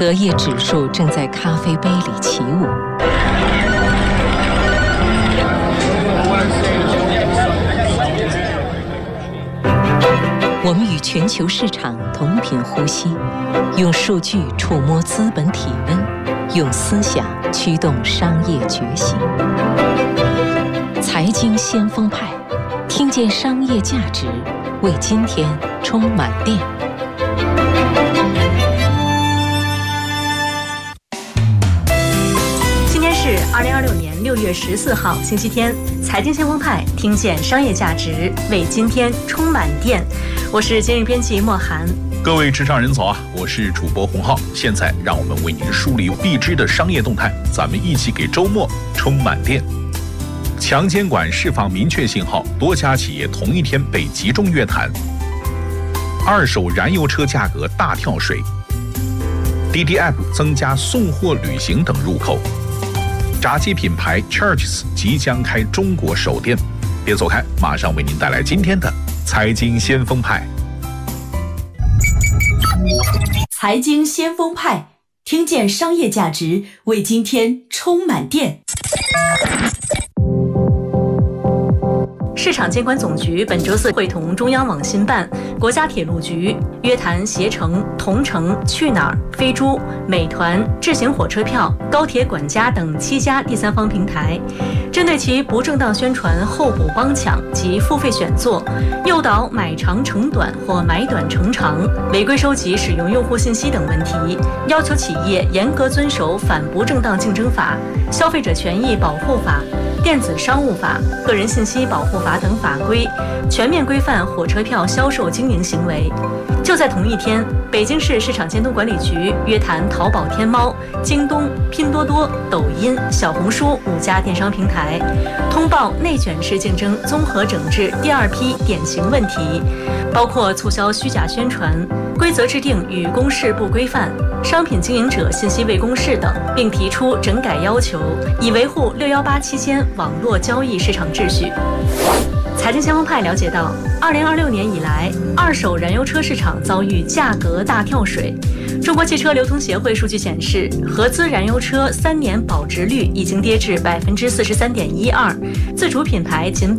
隔夜指数正在咖啡杯里起舞。我们与全球市场同频呼吸，用数据触摸资本体温，用思想驱动商业觉醒。财经先锋派，听见商业价值，为今天充满电。 今天是2026年6月14号，星期天。财经先锋派，听见商业价值，为今天充满电。我是今日编辑莫涵。 各位职场人早啊，我是主播洪浩。现在让我们为您梳理必知的商业动态，咱们一起给周末充满电。强监管释放明确信号，多家企业同一天被集中约谈。二手燃油车价格大跳水。滴滴 App 增加送货、旅行等入口。炸鸡品牌 Church's 即将开中国首店。别走开，马上为您带来今天的财经先锋派。 财经先锋派，听见商业价值，为今天充满电。 市场监管总局本周四会同中央网信办、国家铁路局约谈携程、同程、去哪儿、飞猪、美团、智行火车票、高铁管家等7家第三方平台，针对其不正当宣传、候补帮抢及付费选座、诱导买长成短或买短成长、违规收集使用用户信息等问题，要求企业严格遵守反不正当竞争法、消费者权益保护法、电子商务法、个人信息保护法等法规，全面规范火车票销售经营行为。就在同一天，北京市市场监督管理局约谈淘宝、天猫、京东、拼多多、抖音、小红书5家电商平台，通报内卷式竞争综合整治第2批典型问题，包括促销虚假宣传、规则制定与公示不规范、商品经营者信息未公示等，并提出整改要求，以维护618期间网络交易市场秩序。财经先锋派了解到，2026年以来，二手燃油车市场遭遇价格大跳水。中国汽车流通协会数据显示，合资燃油车3年保值率已经跌至43.12%，自主品牌仅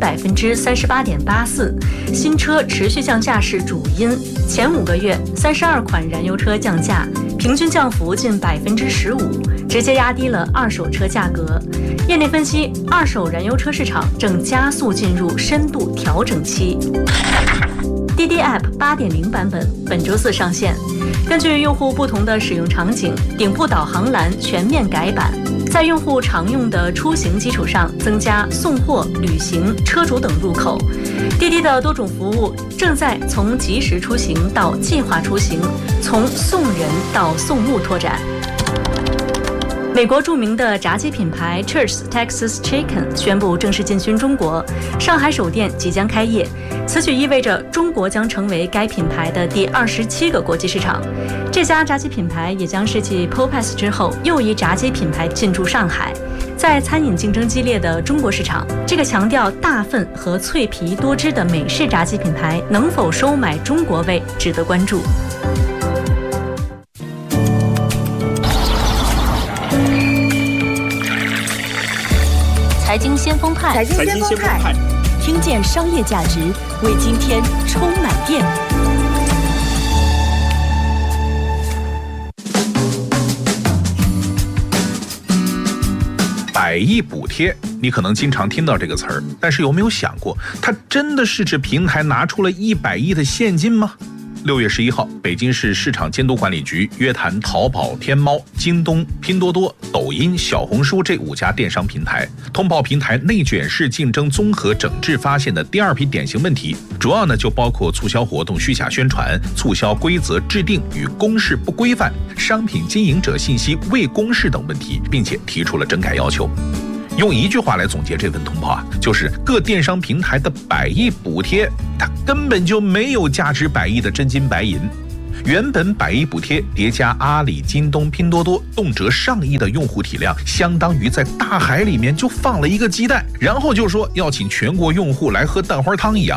38.84%，新车持续降价是主因。前5个月，32款燃油车降价，平均降幅近15%，直接压低了二手车价格。业内分析，二手燃油车市场正加速进入深度调整期。滴滴 App 8.0 版本本周四上线，根据用户不同的使用场景，顶部导航栏全面改版，在用户常用的出行基础上增加送货、旅行、车主等入口。滴滴的多种服务正在从即时出行到计划出行，从送人到送物拓展。美国著名的炸鸡品牌 Church's Texas Chicken 宣布正式进军中国，上海首店即将开业。此举意味着中国将成为该品牌的第27个国际市场。这家炸鸡品牌也将是继 Popeyes 之后又一炸鸡品牌进驻上海。在餐饮竞争激烈的中国市场，这个强调大份和脆皮多汁的美式炸鸡品牌能否收买中国味，值得关注。 财经先锋派， 听见商业价值，为今天充满电。 100亿补贴，你可能经常听到这个词儿，但是有没有想过，它真的是指平台拿出了100亿的现金吗？6月11号，北京市市场监督管理局约谈淘宝、天猫、京东、拼多多、抖音、小红书这5家电商平台，通报平台内卷式竞争综合整治发现的第2批典型问题，主要呢就包括促销活动虚假宣传、促销规则制定与公示不规范、商品经营者信息未公示等问题，并且提出了整改要求。用一句话来总结这份通报啊，就是各电商平台的100亿补贴，它根本就没有价值100亿的真金白银。原本100亿补贴叠加阿里、京东、拼多多动辄上亿的用户体量，相当于在大海里面就放了一个鸡蛋，然后就说要请全国用户来喝蛋花汤一样。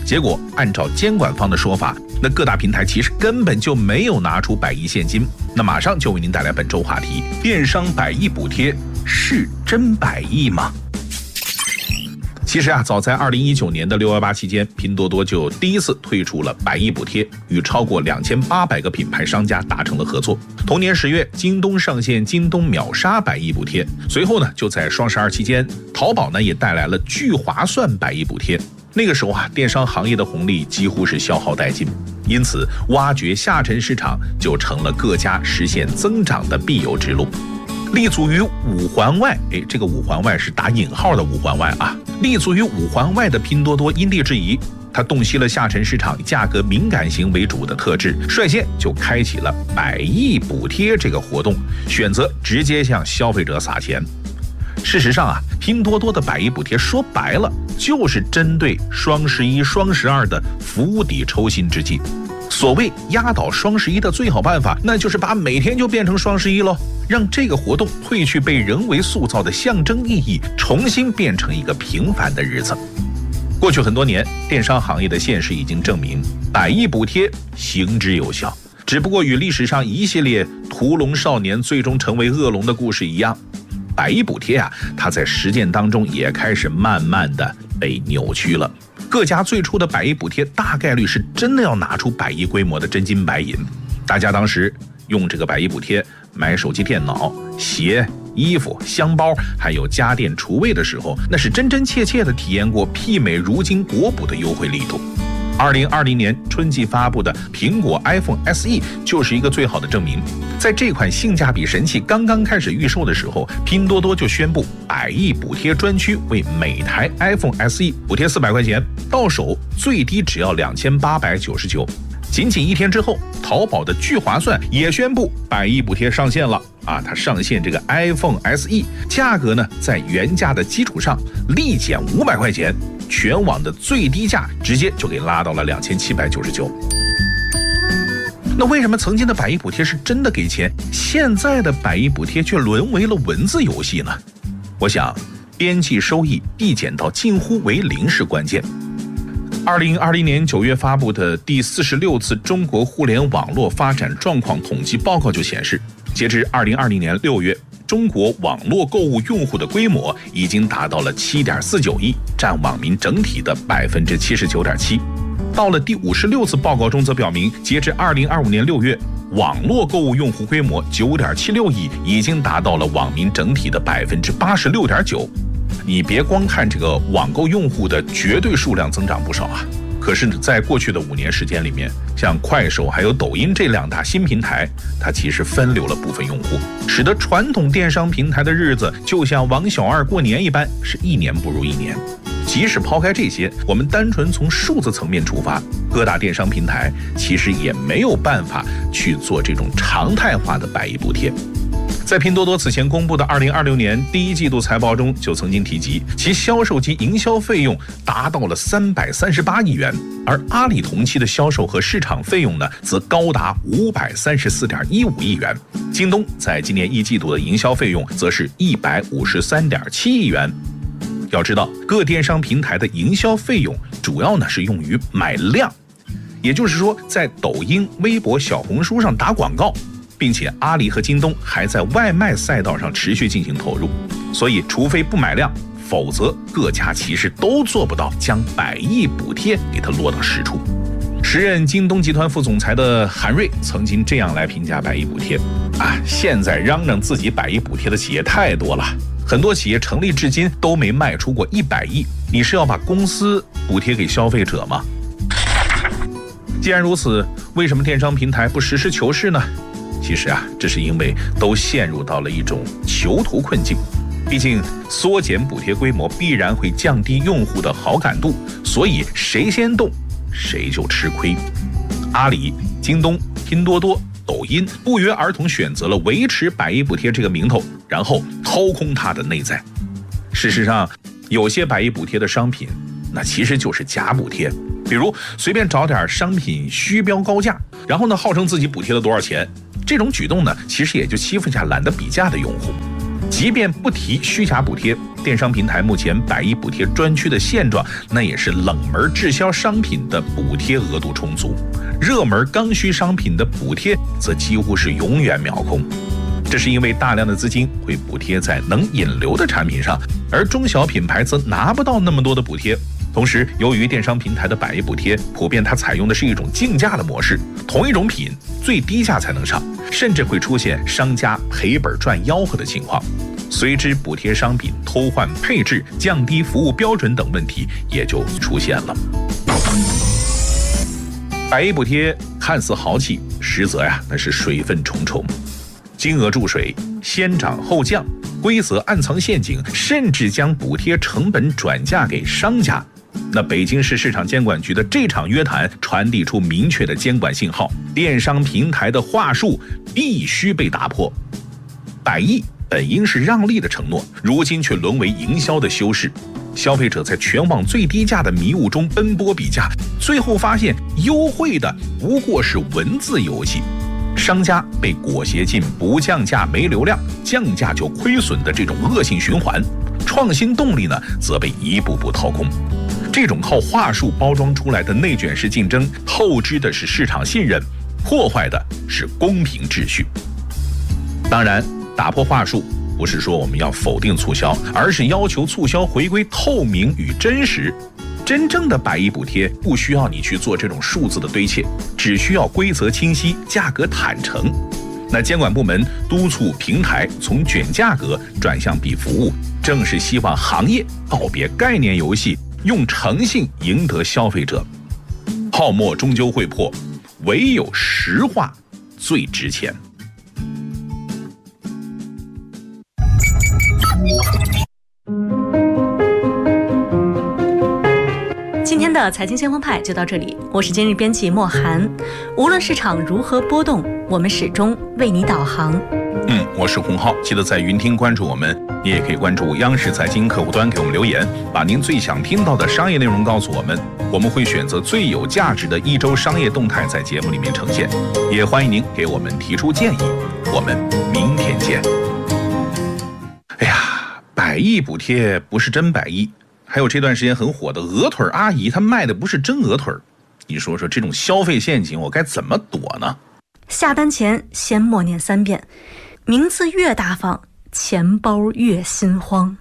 结果按照监管方的说法，那各大平台其实根本就没有拿出100亿现金。那马上就为您带来本周话题：电商100亿补贴是真100亿吗？其实早在2019年的618期间，拼多多就第一次推出了100亿补贴，与超过2800个品牌商家达成了合作。同年10月，京东上线京东秒杀100亿补贴，随后呢，就在双12期间，淘宝呢也带来了聚划算100亿补贴。那个时候电商行业的红利几乎是消耗殆尽，因此挖掘下沉市场就成了各家实现增长的必由之路。立足于5环外，这个5环外是打引号的5环外立足于5环外的拼多多因地制宜，它洞悉了下沉市场价格敏感型为主的特质，率先就开启了100亿补贴这个活动，选择直接向消费者撒钱。事实上拼多多的100亿补贴说白了就是针对双11、双12的釜底抽薪之计。所谓压倒双11的最好办法，那就是把每天就变成双11咯，让这个活动褪去被人为塑造的象征意义，重新变成一个平凡的日子。过去很多年，电商行业的现实已经证明100亿补贴行之有效，只不过与历史上一系列屠龙少年最终成为恶龙的故事一样，100亿补贴它在实践当中也开始慢慢的被扭曲了。各家最初的100亿补贴大概率是真的要拿出100亿规模的真金白银，大家当时用这个100亿补贴买手机、电脑、鞋、衣服、箱包，还有家电、厨卫的时候，那是真真切切的体验过媲美如今国补的优惠力度。2020年春季发布的苹果 iPhone SE 就是一个最好的证明。在这款性价比神器刚刚开始预售的时候，拼多多就宣布100亿补贴专区，为每台 iPhone SE 补贴400块钱，到手最低只要2899。仅仅1天之后，淘宝的聚划算也宣布100亿补贴上线了它上线这个 iPhone SE， 价格呢在原价的基础上立减500块钱，全网的最低价直接就给拉到了2799。那为什么曾经的100亿补贴是真的给钱，现在的100亿补贴却沦为了文字游戏呢？我想，边际收益递减到近乎为零是关键。2020年9月发布的第46次中国互联网络发展状况统计报告就显示，截至2020年6月，中国网络购物用户的规模已经达到了7.49亿，占网民整体的79.7%。到了第56次报告中则表明，截至2025年6月，网络购物用户规模9.76亿，已经达到了网民整体的86.9%。你别光看这个网购用户的绝对数量增长不少可是在过去的5年时间里面，像快手还有抖音这2大新平台，它其实分流了部分用户，使得传统电商平台的日子就像王小二过年一般，是1年不如1年。即使抛开这些，我们单纯从数字层面出发，各大电商平台其实也没有办法去做这种常态化的100亿补贴。在拼多多此前公布的2026年第1季度财报中就曾经提及，其销售及营销费用达到了338亿元，而阿里同期的销售和市场费用呢，则高达534.15亿元。京东在今年1季度的营销费用则是153.7亿元。要知道，各电商平台的营销费用主要呢是用于买量，也就是说，在抖音、微博、小红书上打广告，并且阿里和京东还在外卖赛道上持续进行投入，所以除非不买量，否则各家其实都做不到将100亿补贴给它落到实处。时任京东集团副总裁的韩瑞曾经这样来评价100亿补贴现在嚷嚷自己100亿补贴的企业太多了，很多企业成立至今都没卖出过100亿，你是要把公司补贴给消费者吗？既然如此，为什么电商平台不实事求是呢？其实这是因为都陷入到了一种囚徒困境。毕竟缩减补贴规模必然会降低用户的好感度，所以谁先动谁就吃亏。阿里、京东、拼多多、抖音不约而同选择了维持100亿补贴这个名头，然后掏空它的内在。事实上，有些100亿补贴的商品那其实就是假补贴，比如随便找点商品虚标高价，然后呢号称自己补贴了多少钱，这种举动呢其实也就欺负下懒得比价的用户。 即便不提虚假补贴，电商平台目前100亿补贴专区的现状，那也是冷门滞销商品的补贴额度充足，热门刚需商品的补贴则几乎是永远秒空。这是因为大量的资金会补贴在能引流的产品上，而中小品牌则拿不到那么多的补贴。同时，由于电商平台的100亿补贴普遍它采用的是一种竞价的模式，同一种品最低价才能上，甚至会出现商家赔本赚吆喝的情况。随之补贴商品偷换配置、降低服务标准等问题也就出现了。100亿补贴看似豪气，实则那是水分重重，金额注水，先涨后降，规则暗藏陷阱，甚至将补贴成本转嫁给商家。那北京市市场监管局的这场约谈传递出明确的监管信号，电商平台的话术必须被打破。100亿本应是让利的承诺，如今却沦为营销的修饰。消费者在全网最低价的迷雾中奔波比价，最后发现优惠的不过是文字游戏。商家被裹挟进不降价没流量，降价就亏损的这种恶性循环，创新动力呢则被一步步掏空。这种靠话术包装出来的内卷式竞争，透支的是市场信任，破坏的是公平秩序。当然，打破话术不是说我们要否定促销，而是要求促销回归透明与真实。真正的100亿补贴不需要你去做这种数字的堆砌，只需要规则清晰、价格坦诚。那监管部门督促平台从卷价格转向比服务，正是希望行业告别概念游戏，用诚信赢得消费者。泡沫终究会破，唯有实话最值钱。 今天的财经先锋派就到这里，我是今日编辑莫涵。无论市场如何波动，我们始终为你导航。 我是洪浩，记得在云听关注我们，你也可以关注央视财经客户端给我们留言，把您最想听到的商业内容告诉我们，我们会选择最有价值的一周商业动态在节目里面呈现。也欢迎您给我们提出建议，我们明天见。哎呀，100亿补贴不是真100亿。还有这段时间很火的鹅腿阿姨，她卖的不是真鹅腿。你说说这种消费陷阱我该怎么躲呢？ 下单前先默念3遍，名字越大方，钱包越心慌。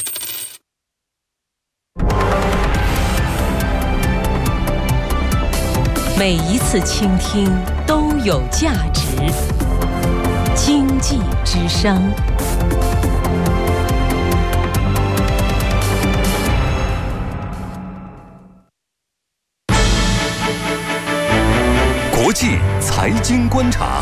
每一次倾听都有价值。经济之声。 国际财经观察。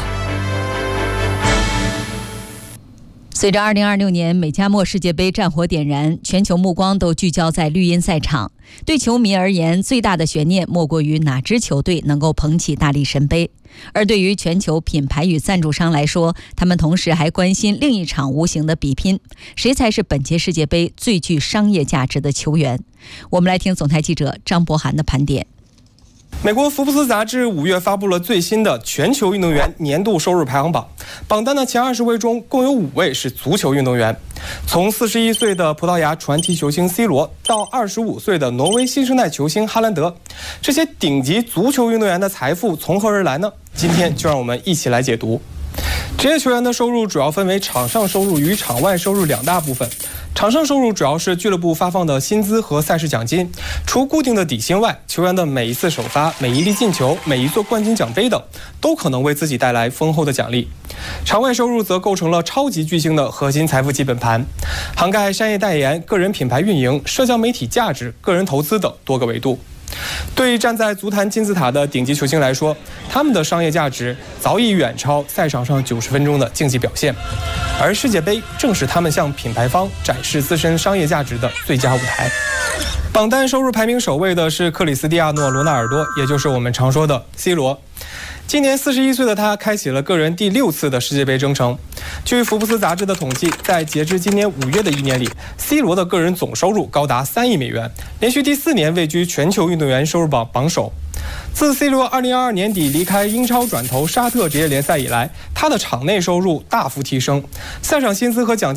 随着2026年美加墨世界杯战火点燃，全球目光都聚焦在绿茵赛场。对球迷而言，最大的悬念莫过于哪支球队能够捧起大力神杯。而对于全球品牌与赞助商来说，他们同时还关心另一场无形的比拼，谁才是本届世界杯最具商业价值的球员。我们来听总台记者张博涵的盘点。 美国福布斯杂志5月发布了最新的全球运动员年度收入排行榜，榜单的前20位中共有5位是足球运动员。从41岁的葡萄牙传奇球星 C 罗到25岁的挪威新生代球星哈兰德，这些顶级足球运动员的财富从何而来呢？今天就让我们一起来解读。职业球员的收入主要分为场上收入与场外收入两大部分。场上收入主要是俱乐部发放的薪资和赛事奖金，除固定的底薪外，球员的每一次首发、每一粒进球、每一座冠军奖杯等，都可能为自己带来丰厚的奖励。场外收入则构成了超级巨星的核心财富基本盘，涵盖商业代言、个人品牌运营、社交媒体价值、个人投资等多个维度。对站在足坛金字塔的顶级球星来说，他们的商业价值早已远超赛场上90分钟的竞技表现，而世界杯正是他们向品牌方展示自身商业价值的最佳舞台。榜单收入排名首位的是克里斯蒂亚诺·罗纳尔多，也就是我们常说的 C 罗。今年41岁的他开启了个人第6次的世界杯征程。据福布斯杂志的统计，在截至今年5月的一年里， C 罗的个人总收入高达3亿美元，连续第4年位居全球运动员收入榜榜首。自 C 罗2022年底离开英超转投沙特职业联赛以来，他的场内收入大幅提升，赛场薪资和奖金